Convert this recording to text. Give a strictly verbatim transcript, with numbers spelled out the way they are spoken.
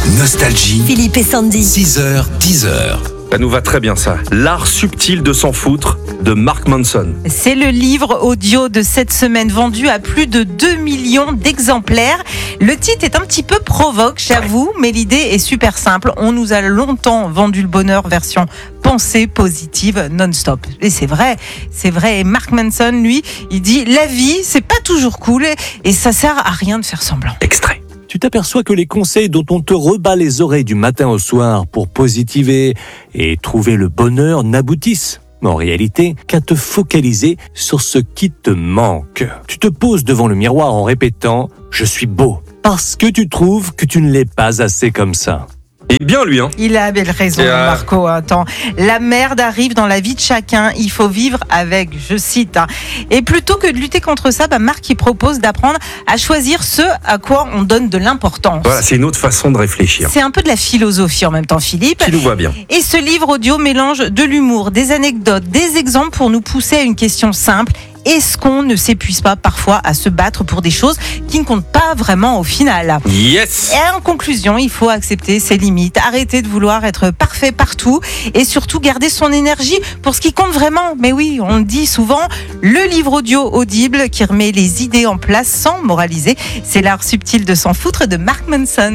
Nostalgie. Philippe et Sandy. six heures, dix heures. Ça nous va très bien ça. L'art subtil de s'en foutre de Mark Manson. C'est le livre audio de cette semaine vendu à plus de deux millions d'exemplaires. Le titre est un petit peu provoque, j'avoue, mais l'idée est super simple. On nous a longtemps vendu le bonheur version pensée positive non-stop. Et c'est vrai, c'est vrai. Et Mark Manson, lui, il dit la vie, c'est pas toujours cool et ça sert à rien de faire semblant. Extrait. Tu t'aperçois que les conseils dont on te rebat les oreilles du matin au soir pour positiver et trouver le bonheur n'aboutissent en réalité qu'à te focaliser sur ce qui te manque. Tu te poses devant le miroir en répétant « Je suis beau » parce que tu trouves que tu ne l'es pas assez comme ça. Et bien lui, hein. Il a belle raison, Et euh... Marco. Attends, la merde arrive dans la vie de chacun. Il faut vivre avec, je cite. Hein. Et plutôt que de lutter contre ça, bah Marc, il propose d'apprendre à choisir ce à quoi on donne de l'importance. Voilà, c'est une autre façon de réfléchir. C'est un peu de la philosophie en même temps, Philippe. Qui nous voit bien. Et ce livre audio mélange de l'humour, des anecdotes, des exemples pour nous pousser à une question simple. Est-ce qu'on ne s'épuise pas parfois à se battre pour des choses qui ne comptent pas vraiment au final ? Yes ! Et en conclusion, il faut accepter ses limites, arrêter de vouloir être parfait partout et surtout garder son énergie pour ce qui compte vraiment. Mais oui, on dit souvent, le livre audio audible qui remet les idées en place sans moraliser. C'est l'art subtil de s'en foutre de Mark Manson.